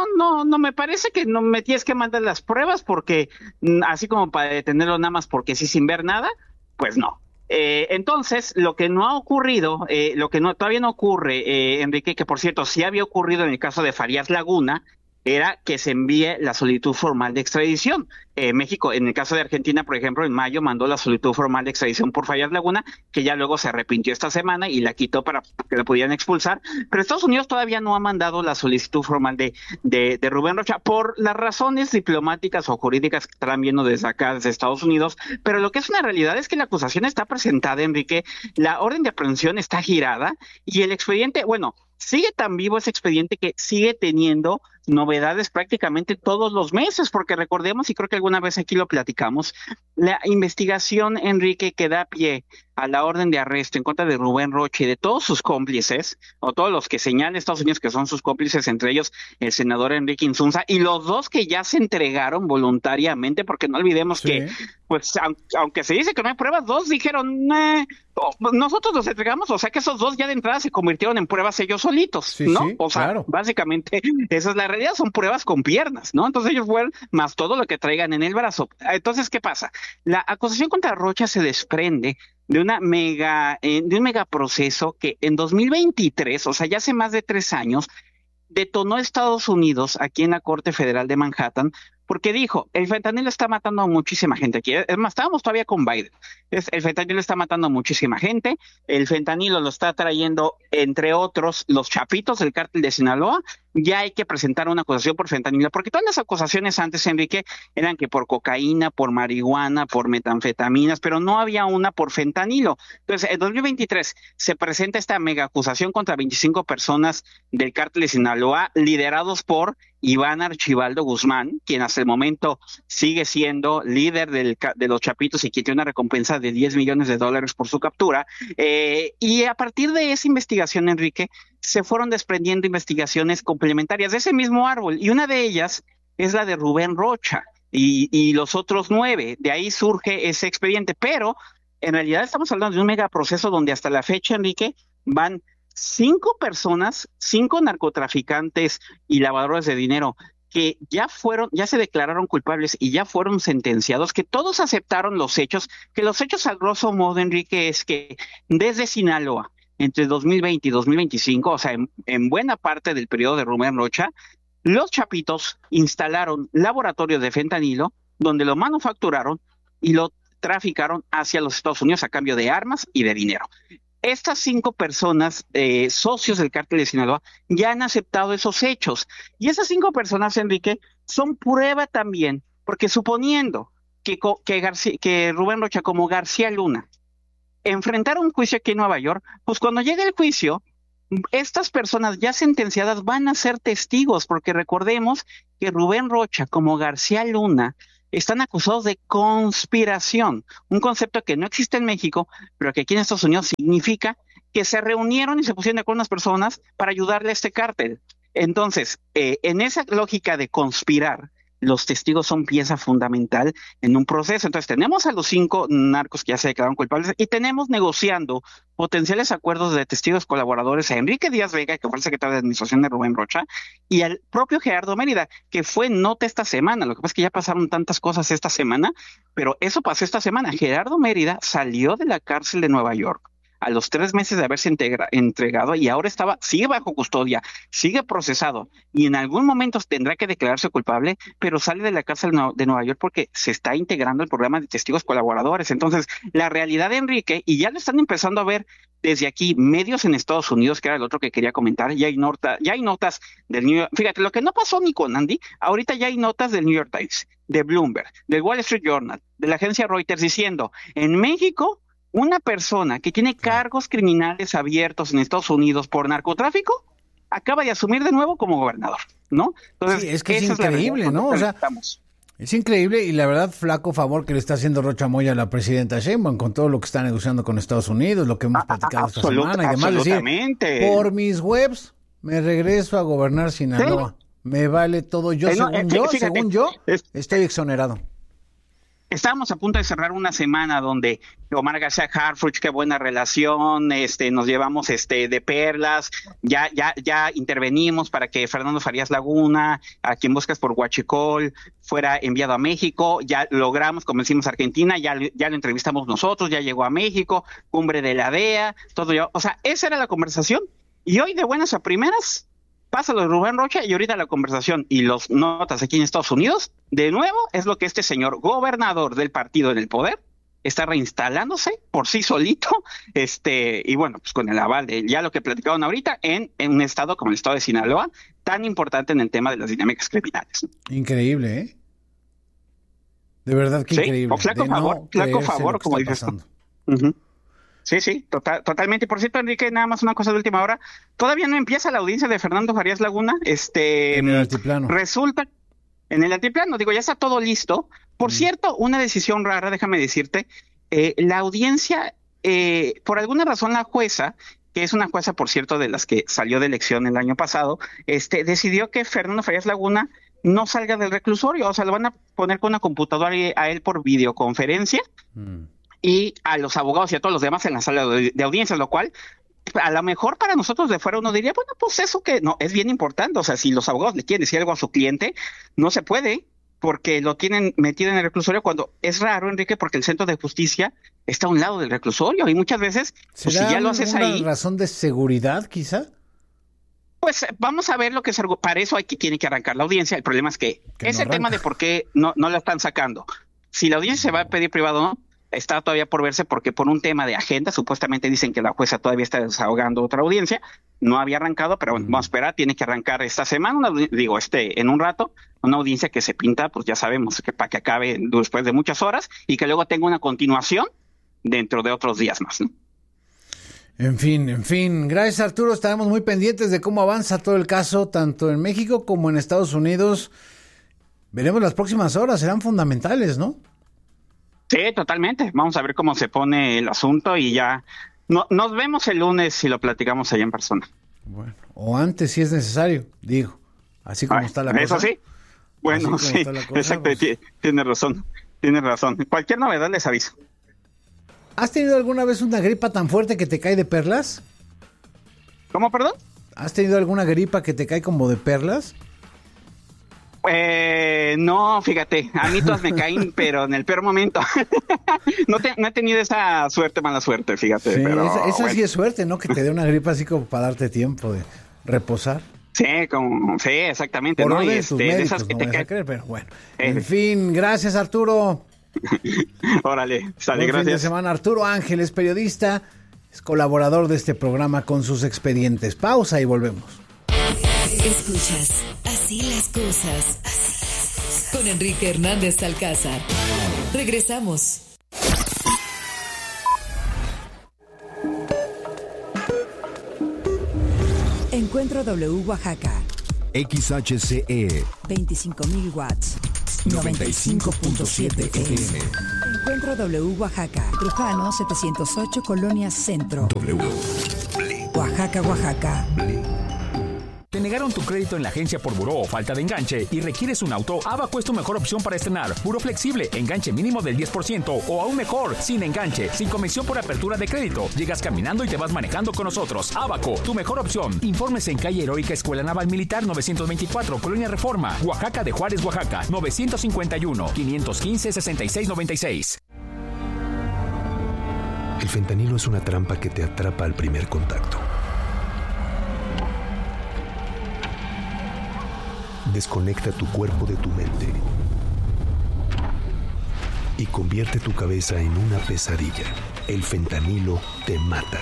S: me parece que no me tienes que mandar las pruebas porque así como para detenerlo nada más porque sí sin ver nada, pues no. Entonces, lo que no ha ocurrido, todavía no ocurre, Enrique, que por cierto sí había ocurrido en el caso de Farías Laguna, era que se envíe la solicitud formal de extradición. México, en el caso de Argentina, por ejemplo, en mayo mandó la solicitud formal de extradición por Farías Laguna, que ya luego se arrepintió esta semana y la quitó para que la pudieran expulsar. Pero Estados Unidos todavía no ha mandado la solicitud formal de Rubén Rocha por las razones diplomáticas o jurídicas que están viendo desde acá, desde Estados Unidos. Pero lo que es una realidad es que la acusación está presentada, Enrique, la orden de aprehensión está girada y el expediente, bueno, sigue tan vivo ese expediente que sigue teniendo novedades prácticamente todos los meses, porque recordemos, y creo que alguna vez aquí lo platicamos, la investigación, Enrique, que da pie a la orden de arresto en contra de Rubén Rocha y de todos sus cómplices, o todos los que señalan Estados Unidos que son sus cómplices, entre ellos el senador Enrique Insunza, y los dos que ya se entregaron voluntariamente, porque no olvidemos que, pues, aunque se dice que no hay pruebas, dos dijeron, nosotros los entregamos, o sea que esos dos ya de entrada se convirtieron en pruebas ellos solitos, ¿no? O sea, claro. Básicamente, esa es la realidad, son pruebas con piernas, ¿no? Entonces ellos fueron más todo lo que traigan en el brazo. Entonces, ¿qué pasa? La acusación contra Rocha se desprende de un mega proceso que en 2023, o sea, ya hace más de 3 años, detonó Estados Unidos aquí en la Corte Federal de Manhattan, porque dijo, el fentanilo está matando a muchísima gente aquí. Es más, estábamos todavía con Biden. El fentanilo está matando a muchísima gente. El fentanilo lo está trayendo, entre otros, los chapitos del cártel de Sinaloa. Ya hay que presentar una acusación por fentanilo, porque todas las acusaciones antes, Enrique, eran que por cocaína, por marihuana, por metanfetaminas, pero no había una por fentanilo. Entonces, en 2023 se presenta esta mega acusación contra 25 personas del cártel de Sinaloa, liderados por Iván Archibaldo Guzmán, quien hasta el momento sigue siendo líder de los chapitos y que tiene una recompensa de $10 millones por su captura. Y a partir de esa investigación, Enrique, se fueron desprendiendo investigaciones complementarias de ese mismo árbol, y una de ellas es la de Rubén Rocha y los otros 9. De ahí surge ese expediente, pero en realidad estamos hablando de un megaproceso donde hasta la fecha, Enrique, van 5 personas, 5 narcotraficantes y lavadores de dinero que ya se declararon culpables y ya fueron sentenciados, que todos aceptaron los hechos, que los hechos a grosso modo, Enrique, es que desde Sinaloa, entre 2020 y 2025, o sea, en buena parte del periodo de Rubén Rocha, los chapitos instalaron laboratorios de fentanilo donde lo manufacturaron y lo traficaron hacia los Estados Unidos a cambio de armas y de dinero. Estas 5 personas, socios del cártel de Sinaloa, ya han aceptado esos hechos. Y esas 5 personas, Enrique, son prueba también, porque suponiendo que Rubén Rocha, como García Luna, enfrentar un juicio aquí en Nueva York, pues cuando llegue el juicio, estas personas ya sentenciadas van a ser testigos, porque recordemos que Rubén Rocha como García Luna están acusados de conspiración, un concepto que no existe en México, pero que aquí en Estados Unidos significa que se reunieron y se pusieron de acuerdo unas personas para ayudarle a este cártel. Entonces, en esa lógica de conspirar, los testigos son pieza fundamental en un proceso. Entonces, tenemos a los 5 narcos que ya se declararon culpables y tenemos negociando potenciales acuerdos de testigos colaboradores a Enrique Díaz Vega, que fue el secretario de Administración de Rubén Rocha, y al propio Gerardo Mérida, que fue nota esta semana. Lo que pasa es que ya pasaron tantas cosas esta semana, pero eso pasó esta semana. Gerardo Mérida salió de la cárcel de Nueva York a los 3 meses de haberse entregado y ahora sigue bajo custodia, sigue procesado y en algún momento tendrá que declararse culpable, pero sale de la cárcel de Nueva York porque se está integrando el programa de testigos colaboradores. Entonces, la realidad de Enrique, y ya lo están empezando a ver desde aquí, medios en Estados Unidos, que era el otro que quería comentar, ya hay notas del New York. Fíjate, lo que no pasó ni con Andy, ahorita ya hay notas del New York Times, de Bloomberg, del Wall Street Journal, de la agencia Reuters, diciendo, en México, una persona que tiene cargos criminales abiertos en Estados Unidos por narcotráfico acaba de asumir de nuevo como gobernador, ¿no? Entonces,
B: sí, es que es increíble, ¿no? O sea, es increíble y la verdad, flaco favor que le está haciendo Rocha Moya a la presidenta Sheinbaum con todo lo que está negociando con Estados Unidos, lo que hemos platicado esta semana y demás. Decir, por mis webs me regreso a gobernar Sinaloa. Sí. Me vale todo. Según yo, estoy exonerado.
S: Estábamos a punto de cerrar una semana donde Omar García Harfuch, qué buena relación, nos llevamos de perlas, ya intervenimos para que Fernando Farías Laguna, a quien buscas por Huachicol, fuera enviado a México, ya logramos, convencimos a Argentina, ya lo entrevistamos nosotros, ya llegó a México, cumbre de la DEA, todo ya, o sea, esa era la conversación, y hoy de buenas a primeras pasa lo de Rubén Rocha y ahorita la conversación y los notas aquí en Estados Unidos, de nuevo, es lo que este señor gobernador del partido en el poder está reinstalándose por sí solito, y bueno, pues con el aval de ya lo que platicaron ahorita en un estado como el estado de Sinaloa, tan importante en el tema de las dinámicas criminales.
B: Increíble, ¿eh? De verdad que increíble.
S: O flaco favor, como dices. Uh-huh. Sí, totalmente. Y por cierto, Enrique, nada más una cosa de última hora. Todavía no empieza la audiencia de Fernando Farías Laguna.
B: En el altiplano.
S: Resulta, en el altiplano, ya está todo listo. Por cierto, una decisión rara, déjame decirte. La audiencia, por alguna razón la jueza, que es una jueza, por cierto, de las que salió de elección el año pasado, decidió que Fernando Farías Laguna no salga del reclusorio. O sea, lo van a poner con una computadora a él por videoconferencia. Y a los abogados y a todos los demás en la sala de audiencias, lo cual a lo mejor para nosotros de fuera uno diría, bueno, pues eso que no, es bien importante, o sea, si los abogados le quieren decir algo a su cliente, no se puede, porque lo tienen metido en el reclusorio cuando es raro, Enrique, porque el centro de justicia está a un lado del reclusorio y muchas veces, pues, si ya lo haces ahí...
B: ¿Será razón de seguridad, quizá?
S: Pues vamos a ver lo que es algo, para eso tiene que arrancar la audiencia, el problema es que ese no tema de por qué no la están sacando, si la audiencia se va a pedir privado o no, está todavía por verse porque por un tema de agenda, supuestamente dicen que la jueza todavía está desahogando otra audiencia, no había arrancado, pero bueno, vamos a esperar, tiene que arrancar esta semana, en un rato, una audiencia que se pinta, pues ya sabemos, que para que acabe después de muchas horas y que luego tenga una continuación dentro de otros días más, ¿no?
B: En fin, gracias Arturo, estaremos muy pendientes de cómo avanza todo el caso, tanto en México como en Estados Unidos. Veremos las próximas horas, serán fundamentales, ¿no?
S: Sí, totalmente. Vamos a ver cómo se pone el asunto y ya nos vemos el lunes si lo platicamos allá en persona.
B: Bueno, o antes si es necesario, digo, así como está la cosa.
S: Eso sí. Bueno, sí, exacto, pues... tiene razón. Cualquier novedad les aviso.
B: ¿Has tenido alguna vez una gripa tan fuerte que te cae de perlas?
S: ¿Cómo, perdón?
B: ¿Has tenido alguna gripa que te cae como de perlas?
S: No, fíjate, a mí todas me caen, pero en el peor momento. No he tenido esa mala suerte, fíjate.
B: Sí,
S: pero,
B: esa bueno. Sí es suerte, ¿no? Que te dé una gripa así como para darte tiempo de reposar.
S: Sí, exactamente.
B: Por
S: ¿no?
B: orden de tus médicos, esas que no te caen. Creer, pero bueno. En fin, gracias Arturo.
S: Órale, sale,
B: buen
S: gracias.
B: Fin de semana. Arturo Ángel es periodista, es colaborador de este programa con sus expedientes. Pausa y volvemos.
C: Escuchas Así las cosas con Enrique Hernández Alcázar. Regresamos.
R: Encuentro W Oaxaca.
T: XHCE
R: 25.000 watts. 95.7 FM. Encuentro W Oaxaca. Trujano 708, Colonia Centro.
T: W.
R: Oaxaca, Oaxaca.
U: ¿Te negaron tu crédito en la agencia por buró o falta de enganche y requieres un auto? Abaco es tu mejor opción para estrenar. Buró flexible, enganche mínimo del 10% o aún mejor, sin enganche, sin comisión por apertura de crédito. Llegas caminando y te vas manejando con nosotros. Abaco, tu mejor opción. Informes en calle Heroica Escuela Naval Militar 924, Colonia Reforma, Oaxaca de Juárez, Oaxaca, 951-515-6696.
V: El fentanilo es una trampa que te atrapa al primer contacto. Desconecta tu cuerpo de tu mente y convierte tu cabeza en una pesadilla. El fentanilo te mata.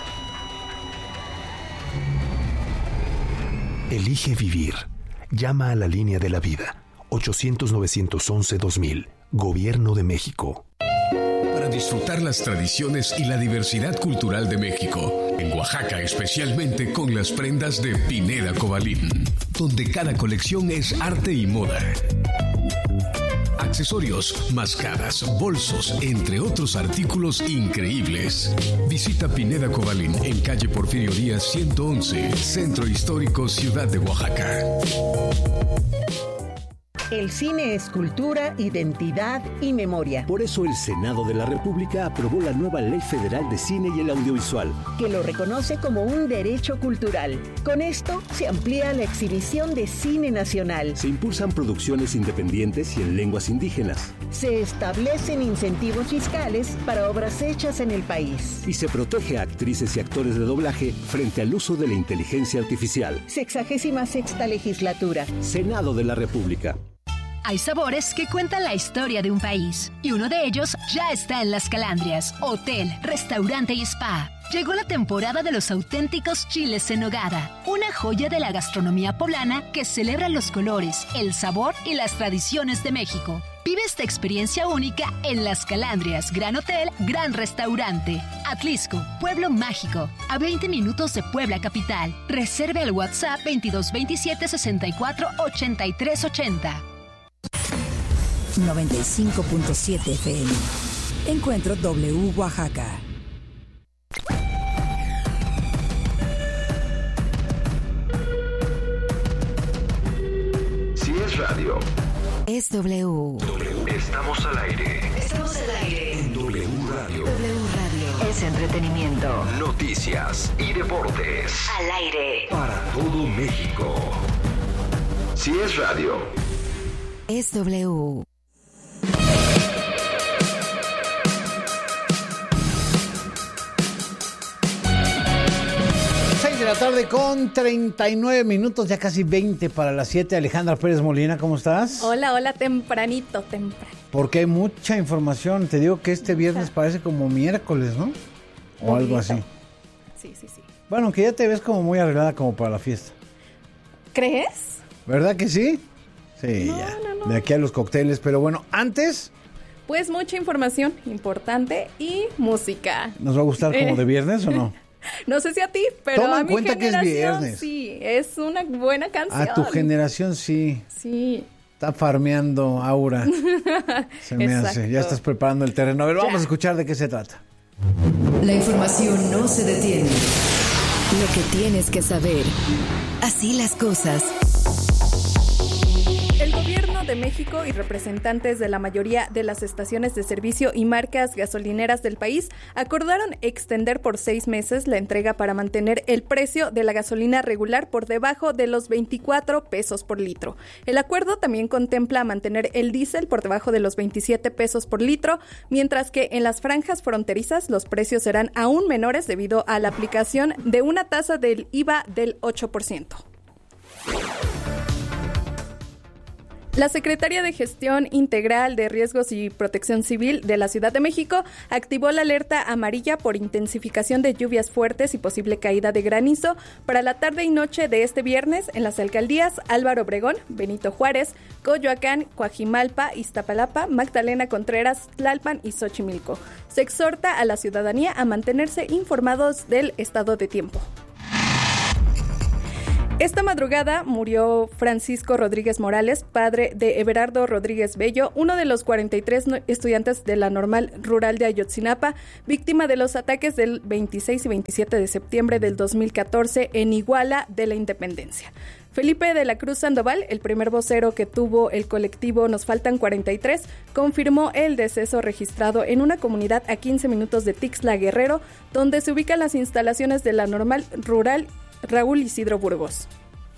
V: Elige vivir. Llama a la línea de la vida. 800-911-2000. Gobierno de México.
W: Para disfrutar las tradiciones y la diversidad cultural de México, en Oaxaca especialmente con las prendas de Pineda Cobalín, donde cada colección es arte y moda. Accesorios, mascadas, bolsos, entre otros artículos increíbles. Visita Pineda Cobalín en calle Porfirio Díaz 111, Centro Histórico, Ciudad de Oaxaca.
X: El cine es cultura, identidad y memoria.
Y: Por eso el Senado de la República aprobó la nueva Ley Federal de Cine y el Audiovisual,
X: que lo reconoce como un derecho cultural. Con esto se amplía la exhibición de cine nacional.
Y: Se impulsan producciones independientes y en lenguas indígenas.
X: Se establecen incentivos fiscales para obras hechas en el país.
Y: Y se protege a actrices y actores de doblaje frente al uso de la inteligencia artificial.
X: 66ª legislatura.
Y: Senado de la República.
A: Hay sabores que cuentan la historia de un país, y uno de ellos ya está en Las Calandrias, hotel, restaurante y spa. Llegó la temporada de los auténticos chiles en nogada, una joya de la gastronomía poblana que celebra los colores, el sabor y las tradiciones de México. Vive esta experiencia única en Las Calandrias, Gran Hotel, Gran Restaurante. Atlisco, Pueblo Mágico, a 20 minutos de Puebla Capital. Reserve al WhatsApp 2227 64 83 80.
R: 95.7 FM. Encuentro W Oaxaca.
T: Si es radio,
C: es W.
T: Estamos al aire.
C: Estamos al aire.
T: En W Radio.
C: W Radio. Es entretenimiento.
T: Noticias y deportes.
C: Al aire.
T: Para todo México. Si es radio,
C: es W.
B: 6 de la tarde con 39 minutos, ya casi 20 para las 7. Alejandra Pérez Molina, ¿cómo estás?
Z: Hola, tempranito.
B: Porque hay mucha información. Te digo que este viernes parece como miércoles, ¿no? O algo así.
Z: Sí.
B: Bueno, aunque ya te ves como muy arreglada como para la fiesta.
Z: ¿Crees?
B: ¿Verdad que sí? Sí, no, ya. No. De aquí a los cócteles, pero bueno, antes...
Z: Pues mucha información importante y música.
B: ¿Nos va a gustar como de viernes o no?
Z: No sé si a ti, pero
B: toma
Z: a
B: en
Z: mi
B: cuenta
Z: generación
B: que es viernes.
Z: Sí, es una buena canción.
B: A tu generación sí.
Z: Sí.
B: Está farmeando Aura. Se me hace. Ya estás preparando el terreno. A ver, vamos a escuchar de qué se trata.
C: La información no se detiene. Lo que tienes que saber. Así las cosas.
Z: El gobierno de México y representantes de la mayoría de las estaciones de servicio y marcas gasolineras del país acordaron extender por 6 meses la entrega para mantener el precio de la gasolina regular por debajo de los 24 pesos por litro. El acuerdo también contempla mantener el diésel por debajo de los 27 pesos por litro, mientras que en las franjas fronterizas los precios serán aún menores debido a la aplicación de una tasa del IVA del 8%. La Secretaría de Gestión Integral de Riesgos y Protección Civil de la Ciudad de México activó la alerta amarilla por intensificación de lluvias fuertes y posible caída de granizo para la tarde y noche de este viernes en las alcaldías Álvaro Obregón, Benito Juárez, Coyoacán, Coajimalpa, Iztapalapa, Magdalena Contreras, Tlalpan y Xochimilco. Se exhorta a la ciudadanía a mantenerse informados del estado de tiempo. Esta madrugada murió Francisco Rodríguez Morales, padre de Everardo Rodríguez Bello, uno de los 43 estudiantes de la Normal Rural de Ayotzinapa, víctima de los ataques del 26 y 27 de septiembre del 2014 en Iguala de la Independencia. Felipe de la Cruz Sandoval, el primer vocero que tuvo el colectivo Nos Faltan 43, confirmó el deceso registrado en una comunidad a 15 minutos de Tixla Guerrero, donde se ubican las instalaciones de la Normal Rural Raúl Isidro Burgos.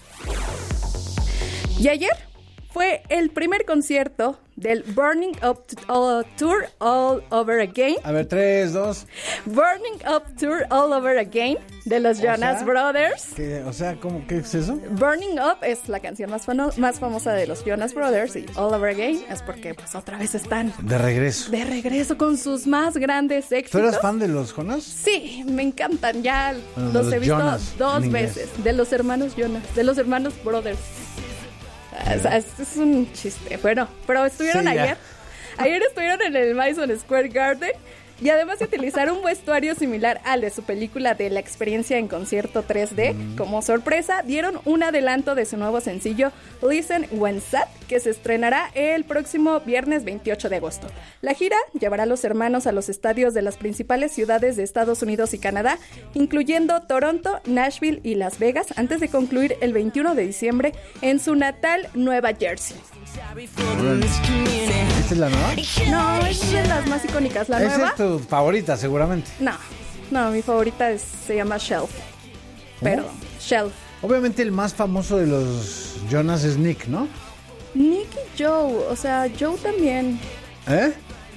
Z: Y ayer fue el primer concierto del Burning Up Tour All Over Again.
B: A ver, 3, 2.
Z: Burning Up Tour All Over Again de los Jonas Brothers.
B: ¿Qué es eso?
Z: Burning Up es la canción más famosa de los Jonas Brothers y All Over Again es porque pues otra vez están
B: de regreso
Z: con sus más grandes éxitos.
B: ¿Tú eras fan de los Jonas?
Z: Sí, me encantan, ya los he visto Jonas, 2 veces, de los hermanos Jonas, de los hermanos Brothers. Es un chiste. Bueno, pero estuvieron ayer. Ayer estuvieron en el Madison Square Garden y además de utilizar un vestuario similar al de su película de la experiencia en concierto 3D, como sorpresa, dieron un adelanto de su nuevo sencillo Listen When Sad, que se estrenará el próximo viernes 28 de agosto. La gira llevará a los hermanos a los estadios de las principales ciudades de Estados Unidos y Canadá, incluyendo Toronto, Nashville y Las Vegas, antes de concluir el 21 de diciembre en su natal Nueva Jersey.
B: ¿Esta es la nueva?
Z: No, es de las más icónicas. ¿La nueva?
B: Esa es tu favorita, seguramente.
Z: No, mi favorita se llama Shelf. Pero, Shelf.
B: Obviamente el más famoso de los Jonas es Nick, ¿no?
Z: Nick y Joe, o sea, Joe también.
B: ¿Eh?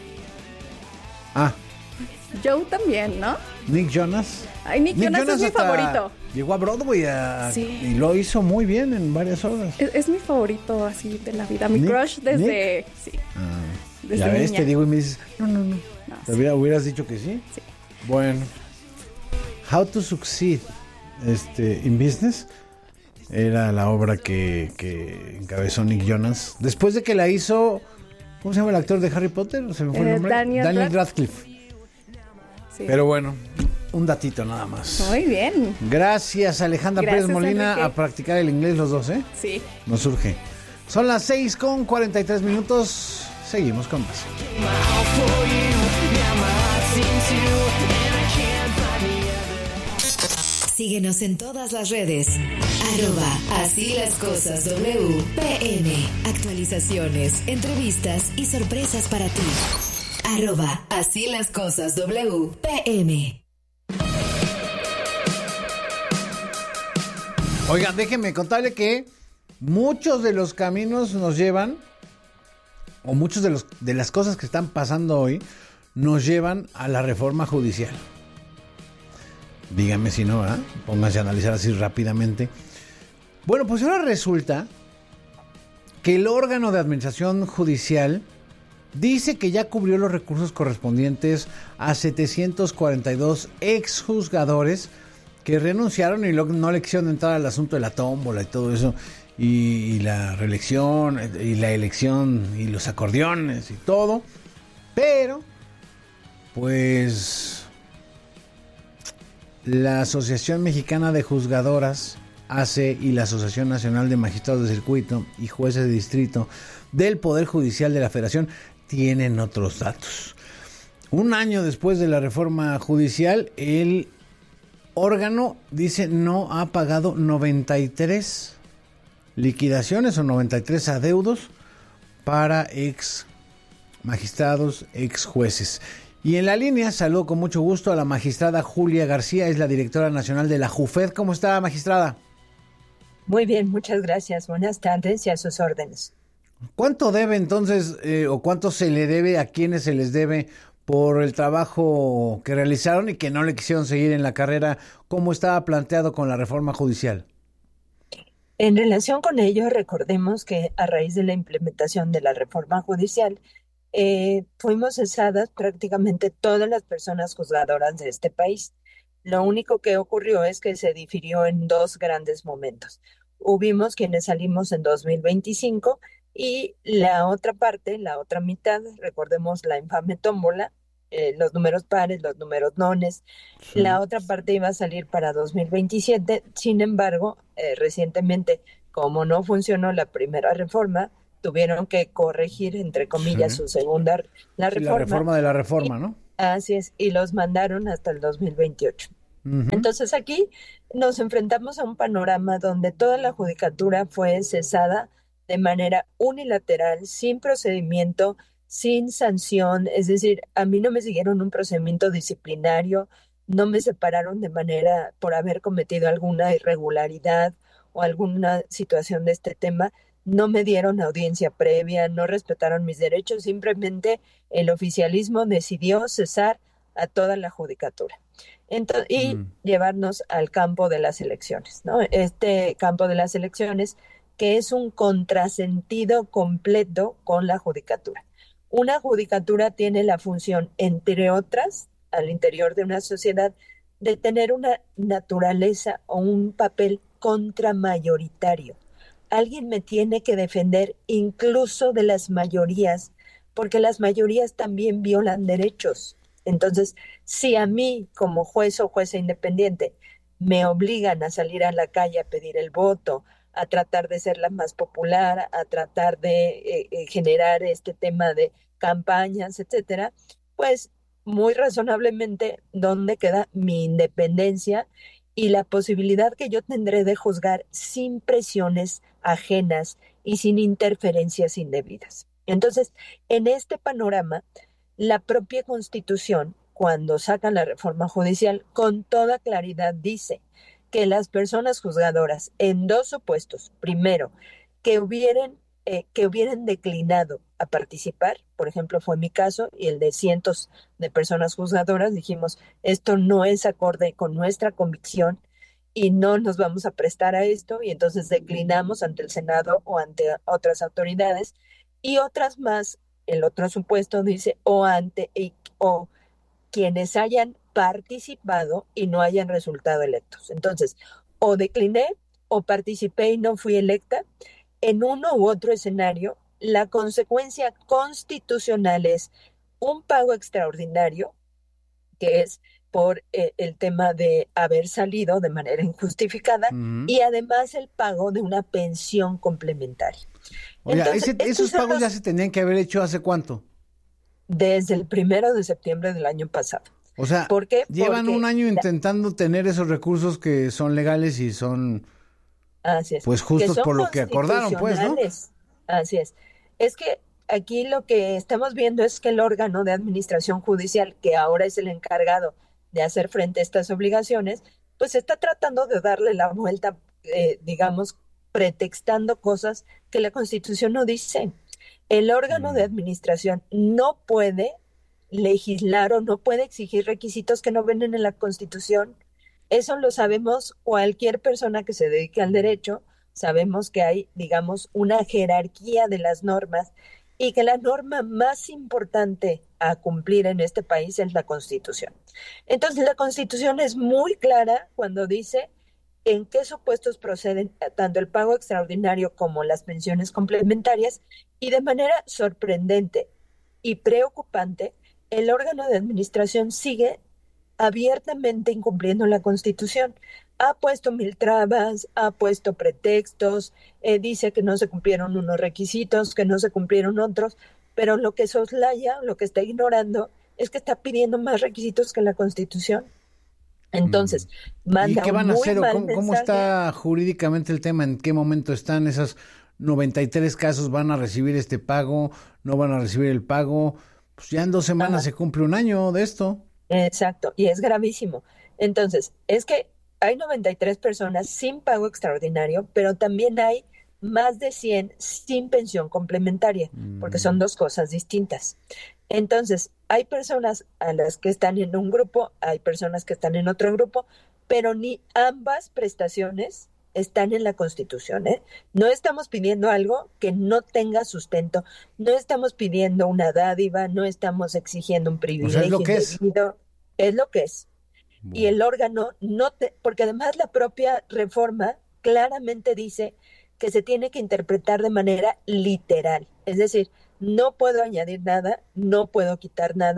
Z: Joe también, ¿no?
B: Nick Jonas.
Z: Ay, Nick Jonas es mi favorito.
B: Llegó a Broadway y lo hizo muy bien en varias obras.
Z: Es mi favorito así de la vida. Mi crush desde... Sí.
B: Desde ya ves, niña. Te digo y me dices, no. ¿Te hubieras dicho que sí?
Z: Sí.
B: Bueno. How to Succeed in Business era la obra que encabezó Nick Jonas. Después de que la hizo... ¿Cómo se llama el actor de Harry Potter? ¿Se me fue el nombre? Daniel Radcliffe.
Z: Sí.
B: Pero bueno, un datito nada más.
Z: Muy bien.
B: Gracias, Alejandra Pérez Molina,
Z: Enrique.
B: a practicar el inglés los dos, ¿eh?
Z: Sí.
B: Nos surge. Son las 6:43. Seguimos con más.
C: Síguenos en todas las redes. @Así las cosas WPM. Actualizaciones, entrevistas y sorpresas para ti. @Así las cosas WPM.
B: Oigan, déjenme contarle que muchos de los caminos nos llevan, o muchos de las cosas que están pasando hoy, nos llevan a la reforma judicial. Díganme si no, ¿verdad? Pónganse a analizar así rápidamente. Bueno, pues ahora resulta que el órgano de administración judicial dice que ya cubrió los recursos correspondientes a 742 exjuzgadores que renunciaron y no le quisieron entrar al asunto de la tómbola y todo eso, y la reelección, y la elección, y los acordeones y todo. Pero, pues, la Asociación Mexicana de Juzgadoras, ACE, y la Asociación Nacional de Magistrados de Circuito y Jueces de Distrito del Poder Judicial de la Federación tienen otros datos. Un año después de la reforma judicial, el órgano dice no ha pagado 93 liquidaciones o 93 adeudos para ex magistrados, ex jueces. Y en la línea saludo con mucho gusto a la magistrada Julia García, es la directora nacional de la JUFED. ¿Cómo está, magistrada?
D: Muy bien, muchas gracias. Buenas tardes y a sus órdenes.
B: ¿Cuánto debe entonces, o cuánto se le debe, a quienes se les debe por el trabajo que realizaron y que no le quisieron seguir en la carrera, como estaba planteado con la reforma judicial?
D: En relación con ello, recordemos que a raíz de la implementación de la reforma judicial, fuimos cesadas prácticamente todas las personas juzgadoras de este país. Lo único que ocurrió es que se difirió en dos grandes momentos. Hubimos quienes salimos en 2025 y la otra parte, la otra mitad, recordemos la infame tómbola, los números pares, los números nones. Sí. La otra parte iba a salir para 2027. Sin embargo, recientemente, como no funcionó la primera reforma, tuvieron que corregir, entre comillas, su segunda, la reforma.
B: La reforma de la reforma, ¿no?
D: Así es, y los mandaron hasta el 2028. Entonces aquí nos enfrentamos a un panorama donde toda la judicatura fue cesada de manera unilateral, sin procedimiento, sin sanción, es decir, a mí no me siguieron un procedimiento disciplinario, no me separaron de manera por haber cometido alguna irregularidad o alguna situación de este tema, no me dieron audiencia previa, no respetaron mis derechos, simplemente el oficialismo decidió cesar a toda la judicatura. Entonces, y llevarnos al campo de las elecciones, ¿no? Este campo de las elecciones que es un contrasentido completo con la judicatura. Una judicatura tiene la función, entre otras, al interior de una sociedad, de tener una naturaleza o un papel contramayoritario. Alguien me tiene que defender incluso de las mayorías, porque las mayorías también violan derechos. Entonces, si a mí como juez o jueza independiente me obligan a salir a la calle a pedir el voto, a tratar de ser la más popular, a tratar de generar este tema de campañas, etcétera, pues muy razonablemente, ¿dónde queda mi independencia y la posibilidad que yo tendré de juzgar sin presiones ajenas y sin interferencias indebidas? Entonces, en este panorama, la propia Constitución, cuando sacan la reforma judicial, con toda claridad dice que las personas juzgadoras en dos supuestos, primero, que hubieran declinado a participar, por ejemplo, fue mi caso y el de cientos de personas juzgadoras, dijimos, esto no es acorde con nuestra convicción y no nos vamos a prestar a esto, y entonces declinamos ante el Senado o ante otras autoridades, y otras más, el otro supuesto dice, o quienes hayan participado y no hayan resultado electos. Entonces, o decliné o participé y no fui electa. En uno u otro escenario, la consecuencia constitucional es un pago extraordinario, que es por el tema de haber salido de manera injustificada, y además el pago de una pensión complementaria.
B: Oiga, esos pagos ya se tenían que haber hecho ¿hace cuánto?
D: Desde el 1 de septiembre del año pasado.
B: O sea,
D: ¿por qué?
B: Llevan un año intentando tener esos recursos que son legales y son pues justos por lo que acordaron, pues, ¿no?
D: Así es. Es que aquí lo que estamos viendo es que el órgano de administración judicial, que ahora es el encargado de hacer frente a estas obligaciones, pues está tratando de darle la vuelta, digamos, pretextando cosas que la Constitución no dice. El órgano de administración no puede legislar o no puede exigir requisitos que no vienen en la Constitución. Eso lo sabemos cualquier persona que se dedique al derecho. Sabemos que hay, digamos, una jerarquía de las normas y que la norma más importante a cumplir en este país es la Constitución. Entonces, la Constitución es muy clara cuando dice en qué supuestos proceden tanto el pago extraordinario como las pensiones complementarias, y de manera sorprendente y preocupante, el órgano de administración sigue abiertamente incumpliendo la Constitución. Ha puesto 1000 trabas, ha puesto pretextos, dice que no se cumplieron unos requisitos, que no se cumplieron otros, pero lo que soslaya, lo que está ignorando, es que está pidiendo más requisitos que la Constitución. Entonces, manda
B: ¿y qué van a hacer? ¿Cómo
D: mensaje.
B: Está jurídicamente el tema? ¿En qué momento están esos 93 casos? ¿Van a recibir este pago? ¿No van a recibir el pago? Pues ya en 2 semanas se cumple un año de esto.
D: Exacto, y es gravísimo. Entonces, es que hay 93 personas sin pago extraordinario, pero también hay más de 100 sin pensión complementaria, porque son dos cosas distintas. Entonces, hay personas a las que están en un grupo, hay personas que están en otro grupo, pero ni ambas prestaciones están en la Constitución, ¿eh? No estamos pidiendo algo que no tenga sustento, no estamos pidiendo una dádiva, no estamos exigiendo un privilegio.
B: Pues es lo que
D: indebido, es lo que es. Bueno. Y el órgano porque además la propia reforma claramente dice que se tiene que interpretar de manera literal, es decir, no puedo añadir nada, no puedo quitar nada,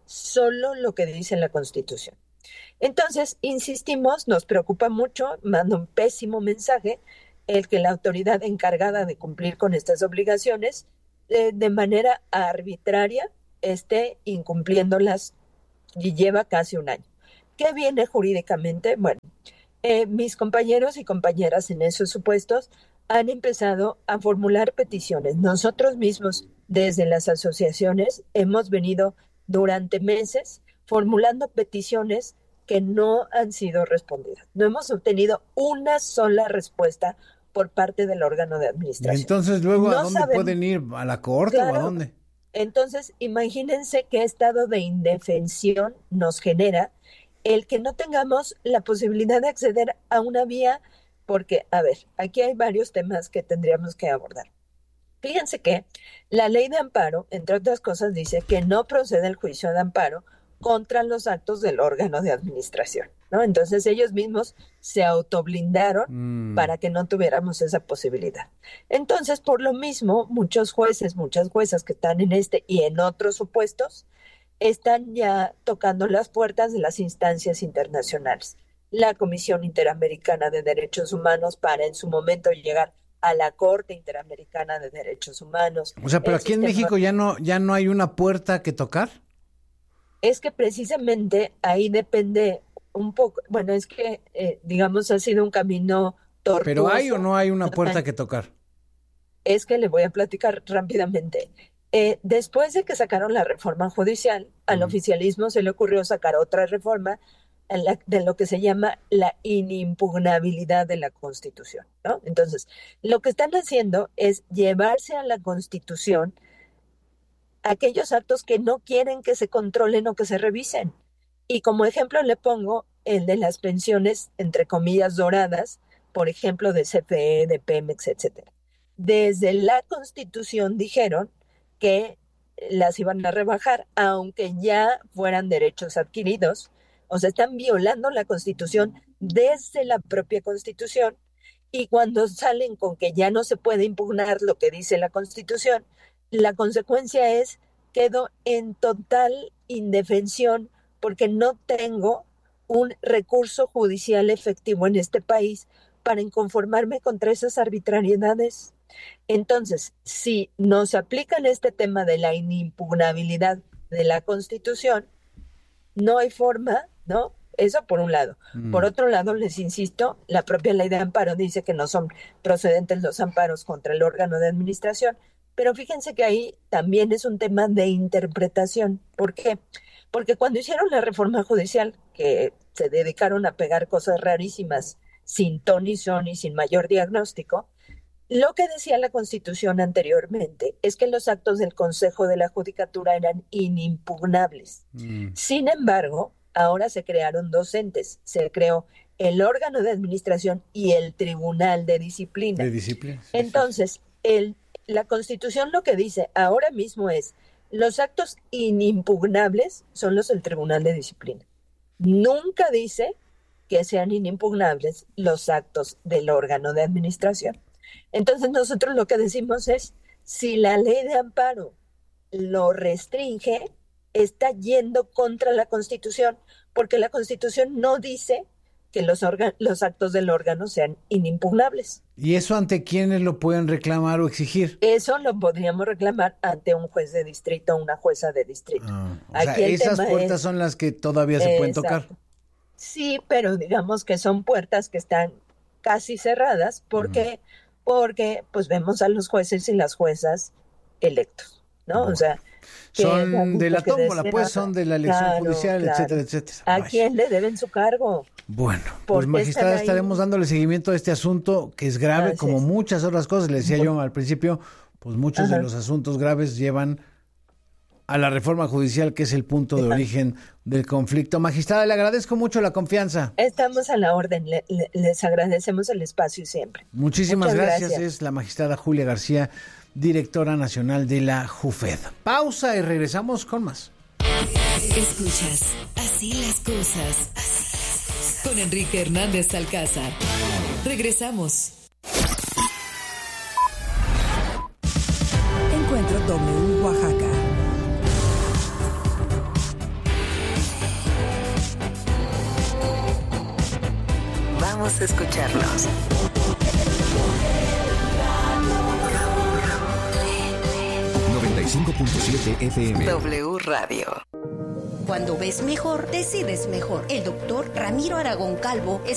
D: solo lo que dice la Constitución. Entonces, insistimos, nos preocupa mucho, manda un pésimo mensaje el que la autoridad encargada de cumplir con estas obligaciones de manera arbitraria esté incumpliéndolas y lleva casi un año. ¿Qué viene jurídicamente? Bueno, mis compañeros y compañeras en esos supuestos han empezado a formular peticiones. Nosotros mismos, desde las asociaciones, hemos venido durante meses formulando peticiones que no han sido respondidas. No hemos obtenido una sola respuesta por parte del órgano de administración.
B: Entonces, luego, ¿a dónde pueden ir? ¿A la corte o a dónde?
D: Entonces, imagínense qué estado de indefensión nos genera el que no tengamos la posibilidad de acceder a una vía, porque, a ver, aquí hay varios temas que tendríamos que abordar. Fíjense que la ley de amparo, entre otras cosas, dice que no procede el juicio de amparo contra los actos del órgano de administración, ¿no? Entonces ellos mismos se autoblindaron para que no tuviéramos esa posibilidad. Entonces, por lo mismo, muchos jueces, muchas juezas que están en este y en otros supuestos, están ya tocando las puertas de las instancias internacionales. La Comisión Interamericana de Derechos Humanos para en su momento llegar a la Corte Interamericana de Derechos Humanos.
B: O sea, pero aquí en México ya no hay una puerta que tocar.
D: Es que precisamente ahí depende un poco, bueno, es que digamos ha sido un camino tortuoso.
B: ¿Pero hay o no hay una puerta que tocar?
D: Es que le voy a platicar rápidamente. Después de que sacaron la reforma judicial, al oficialismo se le ocurrió sacar otra reforma de lo que se llama la inimpugnabilidad de la Constitución, ¿no? Entonces, lo que están haciendo es llevarse a la Constitución aquellos actos que no quieren que se controlen o que se revisen. Y como ejemplo le pongo el de las pensiones, entre comillas, doradas, por ejemplo, de CFE, de Pemex, etcétera. Desde la Constitución dijeron que las iban a rebajar, aunque ya fueran derechos adquiridos. O sea, están violando la Constitución desde la propia Constitución, y cuando salen con que ya no se puede impugnar lo que dice la Constitución, la consecuencia es quedo en total indefensión porque no tengo un recurso judicial efectivo en este país para inconformarme contra esas arbitrariedades. Entonces, si nos aplican este tema de la inimpugnabilidad de la Constitución, no hay forma, ¿no? Eso por un lado. Por otro lado, les insisto, la propia ley de amparo dice que no son procedentes los amparos contra el órgano de administración, pero fíjense que ahí también es un tema de interpretación. ¿Por qué? Porque cuando hicieron la reforma judicial, que se dedicaron a pegar cosas rarísimas, sin ton y son y sin mayor diagnóstico, lo que decía la Constitución anteriormente es que los actos del Consejo de la Judicatura eran inimpugnables. Sin embargo, ahora se crearon dos entes. Se creó el órgano de administración y el Tribunal de Disciplina. Entonces, la Constitución lo que dice ahora mismo es los actos inimpugnables son los del Tribunal de Disciplina. Nunca dice que sean inimpugnables los actos del órgano de administración. Entonces nosotros lo que decimos es, si la ley de amparo lo restringe, está yendo contra la Constitución, porque la Constitución no dice que los actos del órgano sean inimpugnables.
B: ¿Y eso ante quiénes lo pueden reclamar o exigir?
D: Eso lo podríamos reclamar ante un juez de distrito o una jueza de distrito.
B: O sea, esas puertas son las que todavía se pueden tocar.
D: Sí, pero digamos que son puertas que están casi cerradas. ¿Por qué? Porque pues vemos a los jueces y las juezas electos, ¿no? O sea,
B: son de la tómbola, pues son de la elección judicial, etcétera, etcétera.
D: ¿A quién le deben su cargo?
B: Bueno, pues magistrada, estaremos dándole seguimiento a este asunto que es grave, como muchas otras cosas. Le decía yo al principio, pues muchos de los asuntos graves llevan a la reforma judicial, que es el punto de origen del conflicto. Magistrada, le agradezco mucho la confianza.
D: Estamos a la orden, les agradecemos el espacio siempre.
B: Muchísimas gracias. Es la magistrada Julia García, directora nacional de la JUFED. Pausa y regresamos con más.
C: Escuchas Así las cosas con Enrique Hernández Alcázar. Regresamos.
R: Encuentro W Oaxaca.
C: Vamos a escucharnos.
E: FM.
C: W Radio.
N: Cuando ves mejor, decides mejor. El doctor Ramiro Aragón Calvo,